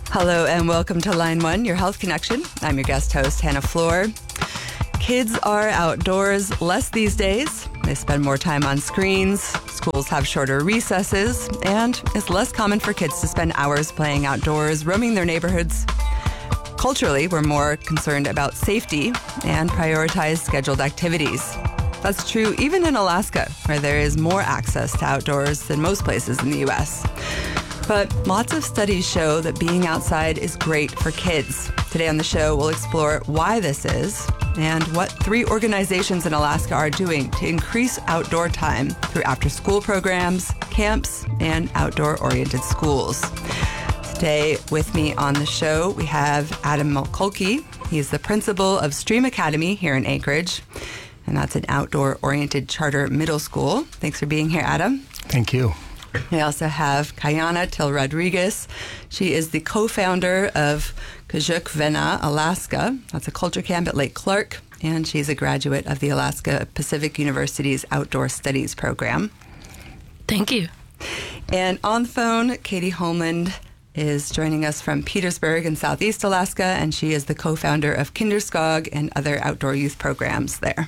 Hello and welcome to Line 1, your health connection. I'm your guest host, Hannah Floor. Kids are outdoors less these days. They spend more time on screens, schools have shorter recesses, and it's less common for kids to spend hours playing outdoors, roaming their neighborhoods. Culturally, we're more concerned about safety and prioritize scheduled activities. That's true even in Alaska, where there is more access to outdoors than most places in the U.S. But lots of studies show that being outside is great for kids. Today on the show, we'll explore why this is and what 3 organizations in Alaska are doing to increase outdoor time through after-school programs, camps, and outdoor-oriented schools. Today with me on the show, we have Adam Mulculky. He's the principal of Stream Academy here in Anchorage, and that's an outdoor-oriented charter middle school. Thanks for being here, Adam. Thank you. We also have Kayana Till Rodriguez. She is the co-founder of Kajuk Vena, Alaska. That's a culture camp at Lake Clark, and she's a graduate of the Alaska Pacific University's Outdoor Studies program. Thank you. And on the phone, Katie Holmland is joining us from Petersburg in Southeast Alaska, and she is the co-founder of Kinderskog and other outdoor youth programs there.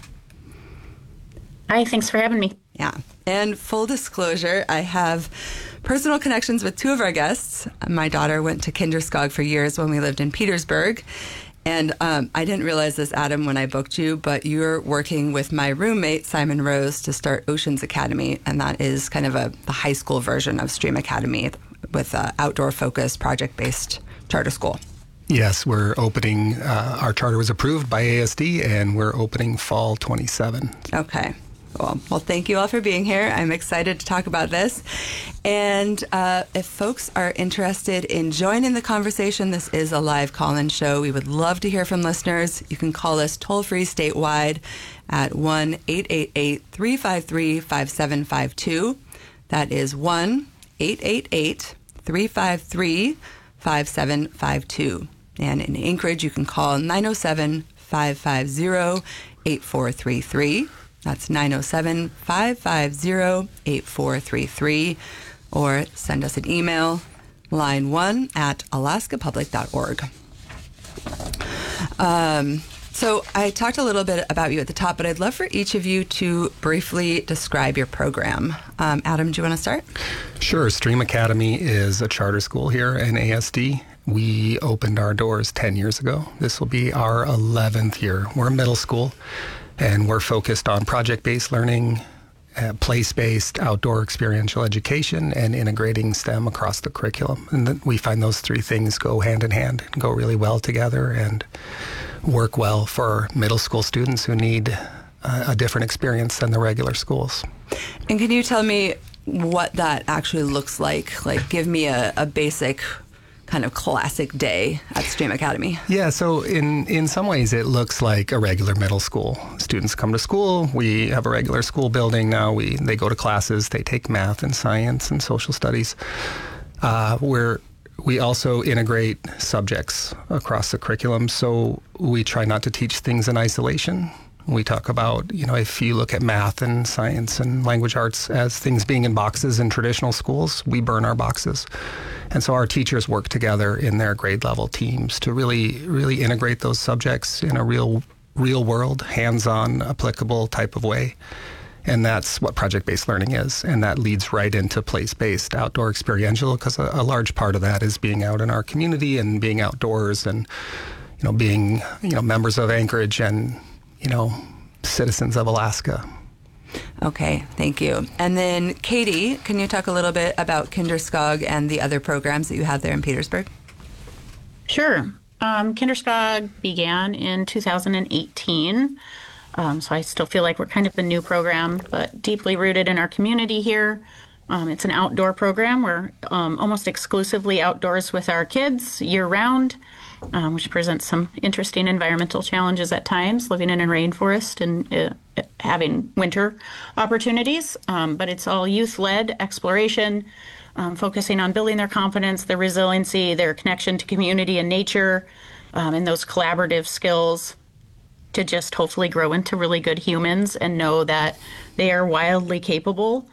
Hi, thanks for having me. Yeah. And full disclosure, I have personal connections with 2 of our guests. My daughter went to Kinderskog for years when we lived in Petersburg. And I didn't realize this, Adam, when I booked you, but you're working with my roommate, Simon Rose, to start Oceans Academy. And that is kind of the high school version of Stream Academy with outdoor-focused, project-based charter school. Yes, we're opening, our charter was approved by ASD, and we're opening fall 27. Okay. Well, thank you all for being here. I'm excited to talk about this. And if folks are interested in joining the conversation, this is a live call-in show. We would love to hear from listeners. You can call us toll-free statewide at 1-888-353-5752. That is 1-888-353-5752. And in Anchorage, you can call 907-550-8433. That's 907-550-8433, or send us an email, line1@alaskapublic.org. So I talked a little bit about you at the top, but I'd love for each of you to briefly describe your program. Adam, do you want to start? Sure. Stream Academy is a charter school here in ASD. We opened our doors 10 years ago. This will be our 11th year. We're a middle school, and we're focused on project-based learning, place-based outdoor experiential education, and integrating STEM across the curriculum. And we find those 3 things go hand in hand and go really well together and work well for middle school students who need a different experience than the regular schools. And can you tell me what that actually looks like? Like, give me a basic kind of classic day at Stream Academy. Yeah, so in some ways it looks like a regular middle school. Students come to school. We have a regular school building now. They go to classes. They take math and science and social studies. We also integrate subjects across the curriculum, so we try not to teach things in isolation. We talk about, if you look at math and science and language arts as things being in boxes in traditional schools, we burn our boxes. And so our teachers work together in their grade level teams to really integrate those subjects in a real world, hands-on, applicable type of way. And that's what project-based learning is. And that leads right into place-based outdoor experiential, because a large part of that is being out in our community and being outdoors and, being, members of Anchorage and, citizens of Alaska. Okay, thank you. And then, Katie, can you talk a little bit about Kinderskog and the other programs that you have there in Petersburg? Sure. Kinderskog began in 2018, so I still feel like we're kind of the new program, but deeply rooted in our community here. It's an outdoor program. We're almost exclusively outdoors with our kids year-round, which presents some interesting environmental challenges at times, living in a rainforest and having winter opportunities. But it's all youth-led exploration, focusing on building their confidence, their resiliency, their connection to community and nature, and those collaborative skills to just hopefully grow into really good humans and know that they are wildly capable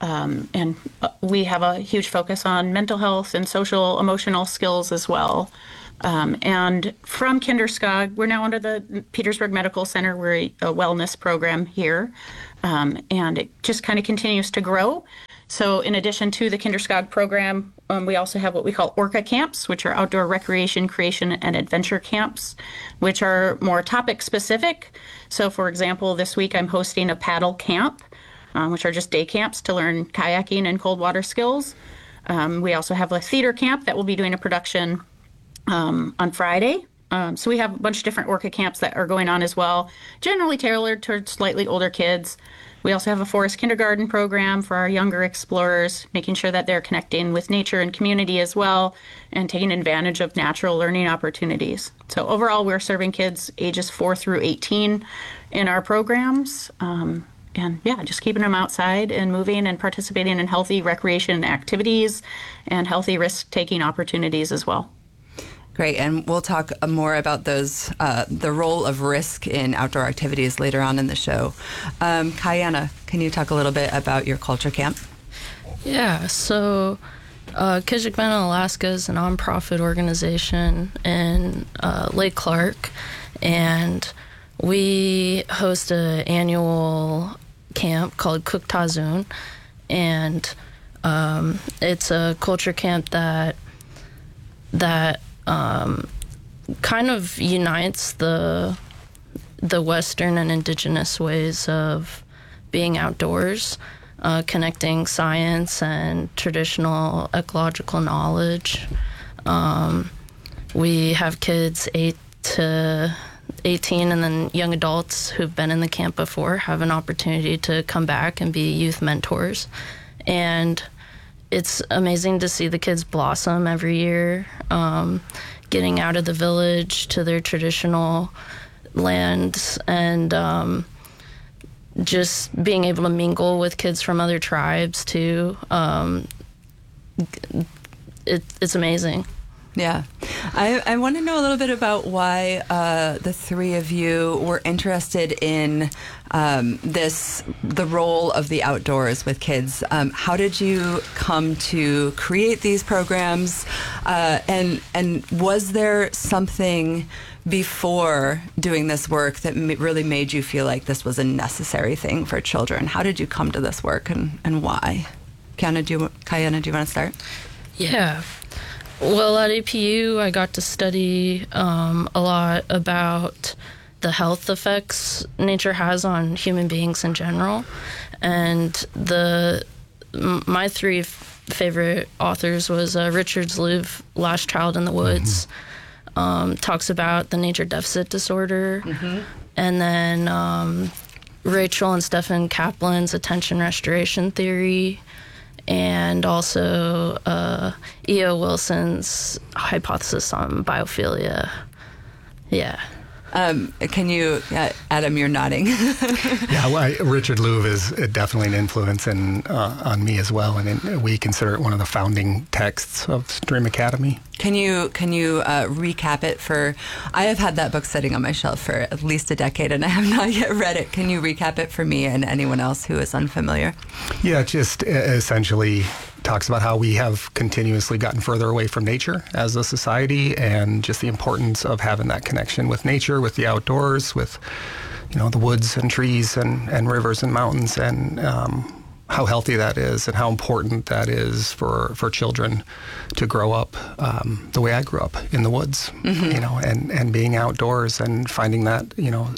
And we have a huge focus on mental health and social emotional skills as well. And from Kinderskog, we're now under the Petersburg Medical Center. We're a wellness program here, and it just kind of continues to grow. So in addition to the Kinderskog program, we also have what we call Orca camps, which are outdoor recreation, creation, and adventure camps, which are more topic specific. So for example, this week I'm hosting a paddle camp, which are just day camps to learn kayaking and cold water skills. We also have a theater camp that will be doing a production on Friday. So we have a bunch of different Orca camps that are going on as well, generally tailored towards slightly older kids. We also have a forest kindergarten program for our younger explorers, making sure that they're connecting with nature and community as well, and taking advantage of natural learning opportunities. So overall, we're serving kids ages 4 through 18 in our programs. And yeah, just keeping them outside and moving and participating in healthy recreation activities and healthy risk-taking opportunities as well. Great, and we'll talk more about those, the role of risk in outdoor activities later on in the show. Kayana, can you talk a little bit about your culture camp? Yeah, so Kijikvana Alaska is a nonprofit organization in Lake Clark, and we host an annual camp called Kuktazun, and it's a culture camp that kind of unites the Western and indigenous ways of being outdoors, connecting science and traditional ecological knowledge. We have kids 8 to 18 and then young adults who've been in the camp before have an opportunity to come back and be youth mentors. And it's amazing to see the kids blossom every year, getting out of the village to their traditional lands and just being able to mingle with kids from other tribes too. It's amazing. Yeah. I want to know a little bit about why the three of you were interested in the role of the outdoors with kids. How did you come to create these programs? And was there something before doing this work that really made you feel like this was a necessary thing for children? How did you come to this work and why? Kayana, do you want to start? Yeah. Well, at APU, I got to study a lot about the health effects nature has on human beings in general. And my three favorite authors was Richard Louv, Last Child in the Woods, talks about the nature deficit disorder. And then Rachel and Stephen Kaplan's attention restoration theory. And also E.O. Wilson's hypothesis on biophilia. Yeah. Can you, Adam, you're nodding. Yeah, well, Richard Louv is definitely an influence on me as well, and we consider it one of the founding texts of Stream Academy. Can you recap it for? I have had that book sitting on my shelf for at least a decade, and I have not yet read it. Can you recap it for me and anyone else who is unfamiliar? Yeah, it just essentially talks about how we have continuously gotten further away from nature as a society, and just the importance of having that connection with nature, with the outdoors, with the woods and trees and rivers and mountains, and how healthy that is and how important that is for children to grow up the way I grew up in the woods, and being outdoors and finding that,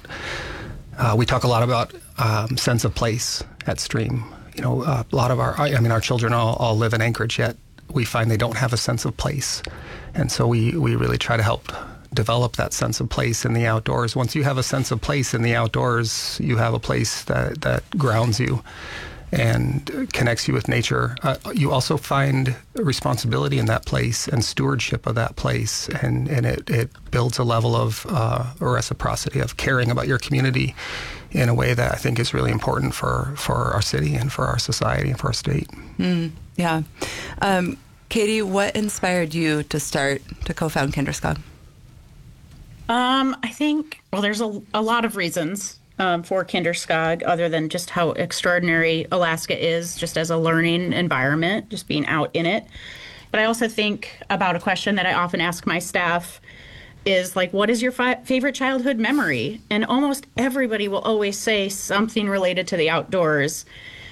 we talk a lot about sense of place at Stream. A lot of our children all live in Anchorage, yet we find they don't have a sense of place. And so we really try to help develop that sense of place in the outdoors. Once you have a sense of place in the outdoors, you have a place that grounds you and connects you with nature. You also find responsibility in that place and stewardship of that place, and it builds a level of reciprocity of caring about your community in a way that I think is really important for our city and for our society and for our state. Yeah. Katie, what inspired you to co-found Kinderskog? I think, there's a lot of reasons. for Kinderskog, other than just how extraordinary Alaska is just as a learning environment, just being out in it. But I also think about a question that I often ask my staff is like, what is your favorite childhood memory? And almost everybody will always say something related to the outdoors.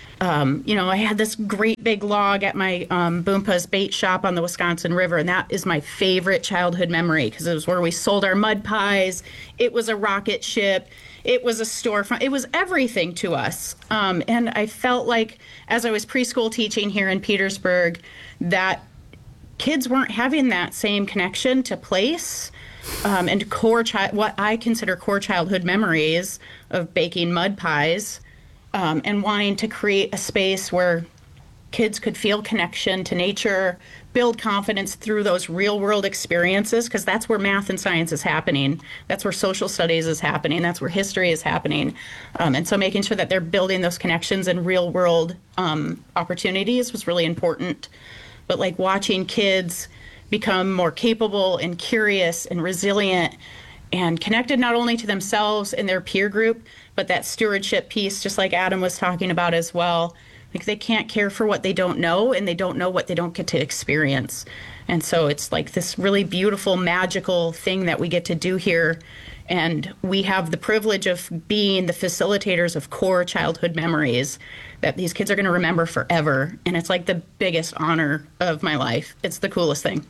I had this great big log at my Boompa's bait shop on the Wisconsin River, and that is my favorite childhood memory because it was where we sold our mud pies. It was a rocket ship. It was a storefront. It was everything to us. And I felt like as I was preschool teaching here in Petersburg, that kids weren't having that same connection to place and what I consider core childhood memories of baking mud pies. And wanting to create a space where kids could feel connection to nature, build confidence through those real world experiences, because that's where math and science is happening. That's where social studies is happening. That's where history is happening. And so making sure that they're building those connections and real world opportunities was really important. But like watching kids become more capable and curious and resilient and connected not only to themselves and their peer group, but that stewardship piece, just like Adam was talking about as well. Like they can't care for what they don't know, and they don't know what they don't get to experience. And so it's like this really beautiful, magical thing that we get to do here. And we have the privilege of being the facilitators of core childhood memories that these kids are going to remember forever. And it's like the biggest honor of my life. It's the coolest thing.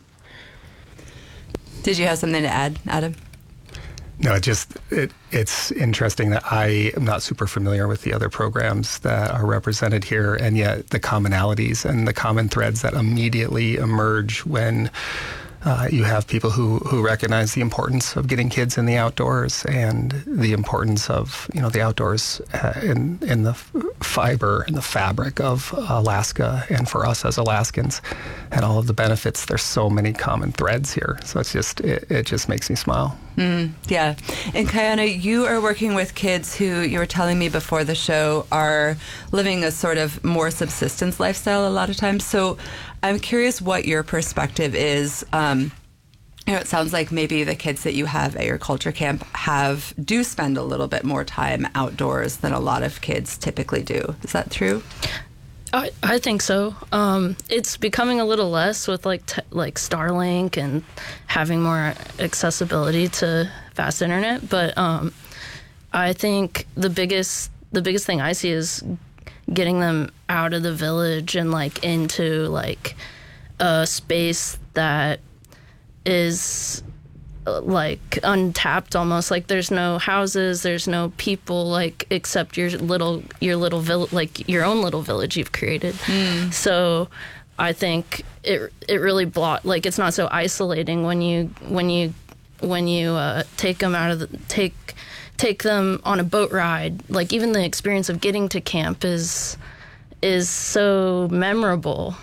Did you have something to add, Adam? No, it's interesting that I am not super familiar with the other programs that are represented here, and yet the commonalities and the common threads that immediately emerge when you have people who recognize the importance of getting kids in the outdoors and the importance of the outdoors in the fiber and the fabric of Alaska, and for us as Alaskans and all of the benefits. There's so many common threads here, so it just makes me smile. Yeah. And Kayana, you are working with kids who, you were telling me before the show, are living a sort of more subsistence lifestyle a lot of times. So I'm curious what your perspective is. It sounds like maybe the kids that you have at your culture camp do spend a little bit more time outdoors than a lot of kids typically do. Is that true? I think so. It's becoming a little less with like Starlink and having more accessibility to fast internet. But I think the biggest thing I see is getting them out of the village and like into like a space that is like untapped almost. Like there's no houses, there's no people, like except your little village, like your own little village you've created. So I think it really like it's not so isolating when you take them out of the take them on a boat ride. Like even the experience of getting to camp is so memorable.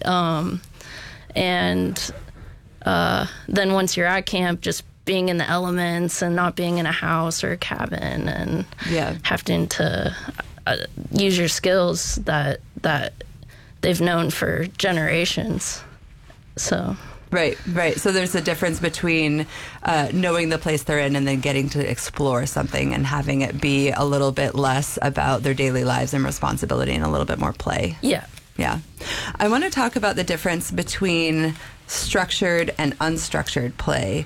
And then once you're at camp, just being in the elements and not being in a house or a cabin and having to use your skills that they've known for generations. So Right. So there's a difference between knowing the place they're in and then getting to explore something and having it be a little bit less about their daily lives and responsibility and a little bit more play. Yeah. I want to talk about the difference between structured and unstructured play.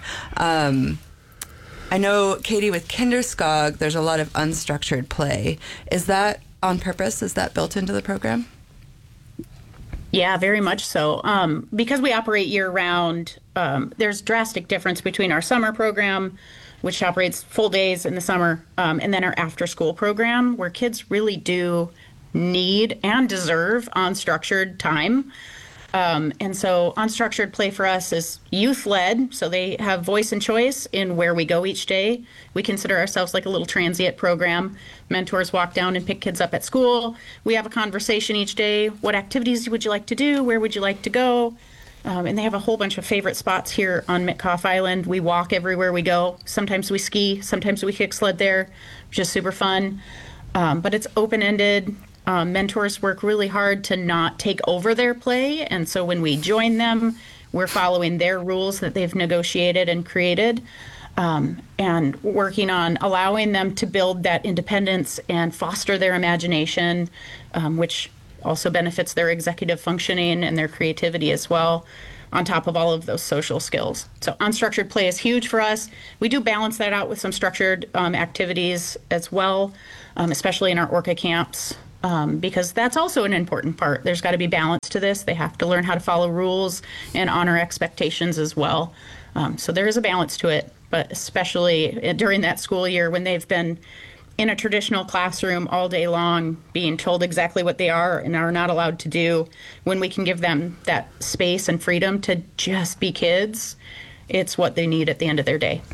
I know, Katie, with Kinderskog, there's a lot of unstructured play. Is that on purpose? Is that built into the program? Yeah, very much so. Because we operate year-round, there's drastic difference between our summer program, which operates full days in the summer, and then our after-school program, where kids really do need and deserve unstructured time. And so unstructured play for us is youth-led, so they have voice and choice in where we go each day. We consider ourselves like a little transient program. Mentors walk down and pick kids up at school. We have a conversation each day. What activities would you like to do? Where would you like to go? And they have a whole bunch of favorite spots here on Mitkoff Island. We walk everywhere we go. Sometimes we ski. Sometimes we kick sled there, which is super fun. But it's open-ended. Mentors work really hard to not take over their play, and so when we join them, we're following their rules that they've negotiated and created. and working on allowing them to build that independence and foster their imagination, which also benefits their executive functioning and their creativity as well, on top of all of those social skills. So unstructured play is huge for us. We do balance that out with some structured activities as well, especially in our Orca camps, because that's also an important part. There's got to be balance to this. They have to learn how to follow rules and honor expectations as well. So there is a balance to it, but especially during that school year when they've been in a traditional classroom all day long, being told exactly what they are and are not allowed to do, when we can give them that space and freedom to just be kids, it's what they need at the end of their day.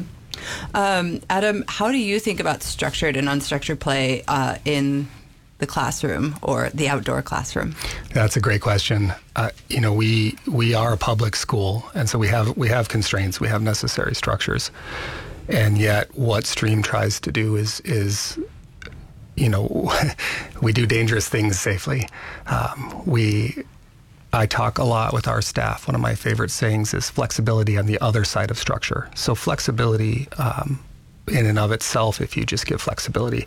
Adam, how do you think about structured and unstructured play in the classroom or the outdoor classroom? That's a great question. We are a public school, and so we have constraints. We have necessary structures. And yet what STREAM tries to do is we do dangerous things safely. I talk a lot with our staff. One of my favorite sayings is flexibility on the other side of structure. So flexibility in and of itself, if you just give flexibility,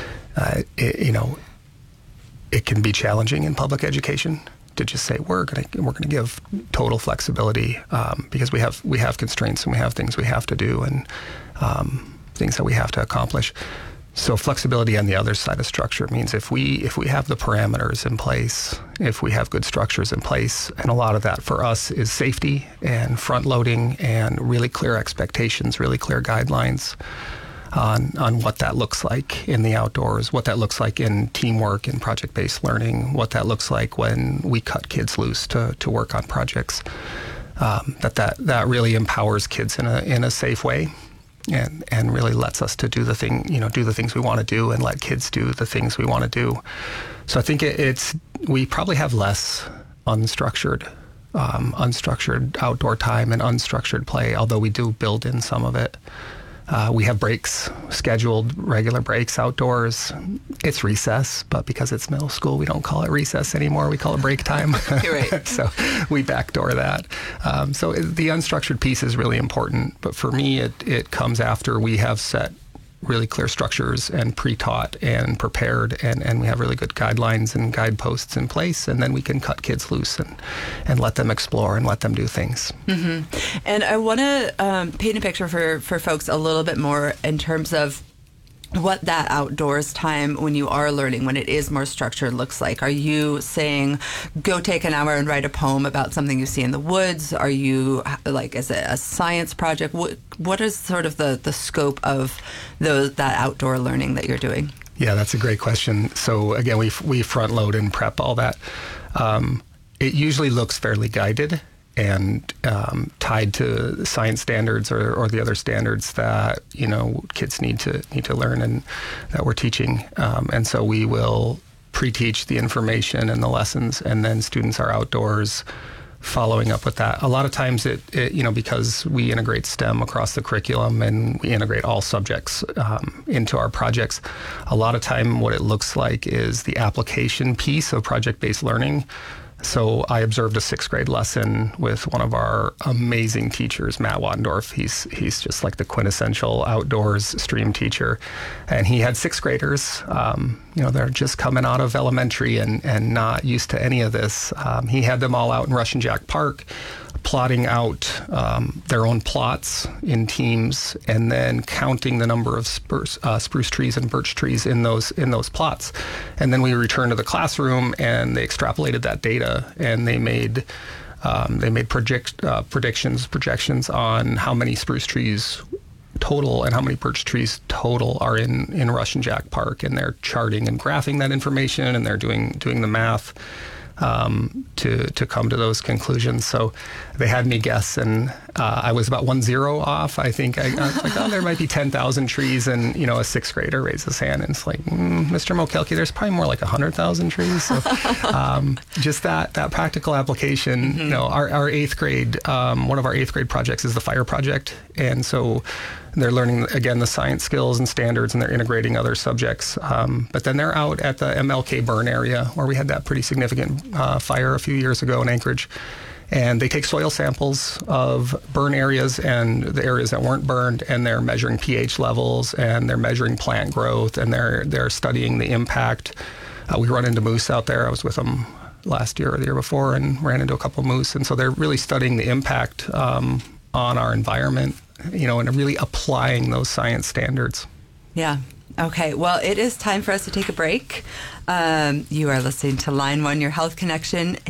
it can be challenging in public education to just say we're going to give total flexibility because we have constraints and we have things we have to do and things that we have to accomplish. So flexibility on the other side of structure means if we have the parameters in place, if we have good structures in place, and a lot of that for us is safety and front loading and really clear expectations, really clear guidelines on what that looks like in the outdoors, what that looks like in teamwork and project-based learning, what that looks like when we cut kids loose to work on projects. That really empowers kids in a safe way, and really lets us to do the things we want to do, and let kids do the things we want to do. So I think we probably have less unstructured outdoor time and unstructured play, although we do build in some of it. We have breaks, scheduled regular breaks outdoors. It's recess, but because it's middle school, we don't call it recess anymore. We call it break time. You're right. So we backdoor that. So the unstructured piece is really important. But for me, it comes after we have set really clear structures and pre-taught and prepared, and we have really good guidelines and guideposts in place, and then we can cut kids loose and let them explore and let them do things. Mm-hmm. And I want to paint a picture for folks a little bit more in terms of what that outdoors time when you are learning, when it is more structured, looks like. Are you saying, go take an hour and write a poem about something you see in the woods? Are you, is it a science project? What is sort of the scope of that outdoor learning that you're doing? Yeah, that's a great question. So again, we front load and prep all that. It usually looks fairly guided and tied to science standards or the other standards that kids need to learn and that we're teaching. And so we will pre-teach the information and the lessons, and then students are outdoors following up with that. A lot of times because we integrate STEM across the curriculum and we integrate all subjects into our projects, a lot of time what it looks like is the application piece of project-based learning. So I observed a 6th grade lesson with one of our amazing teachers, Matt Wattendorf. He's just like the quintessential outdoors STREAM teacher. And he had 6th graders, they're just coming out of elementary and not used to any of this. He had them all out in Russian Jack Park, plotting out their own plots in teams, and then counting the number of spruce trees and birch trees in those plots. And then we returned to the classroom, and they extrapolated that data, and they made projections on how many spruce trees total and how many birch trees total are in Russian Jack Park, and they're charting and graphing that information, and they're doing the math to come to those conclusions. So they had me guess, and I was about 1-0 off. I think I was like, there might be 10,000 trees, and a 6th grader raised his hand, and it's like, Mr. Mokelke, there's probably more like 100,000 trees. So just that practical application. Mm-hmm. Our 8th grade, one of our 8th grade projects is the fire project, and so they're learning, again, the science skills and standards, and they're integrating other subjects. But then they're out at the MLK burn area where we had that pretty significant fire a few years ago in Anchorage. And they take soil samples of burn areas and the areas that weren't burned, and they're measuring pH levels, and they're measuring plant growth, and they're studying the impact. We run into moose out there. I was with them last year or the year before and ran into a couple of moose. And so they're really studying the impact on our environment, and really applying those science standards. Yeah. Okay. Well, it is time for us to take a break. You are listening to Line 1, Your Health Connection.